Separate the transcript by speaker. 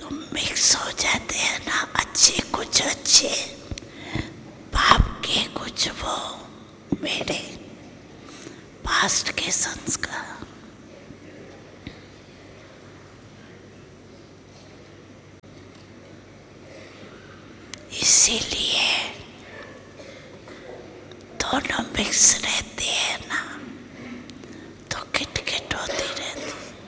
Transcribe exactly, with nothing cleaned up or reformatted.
Speaker 1: Mix हो जाते हैं ना, अच्छे कुछ अच्छे, पाप के कुछ वो मेरे पास्ट के संस्कार। इसीलिए दोनों मिक्स रहते हैं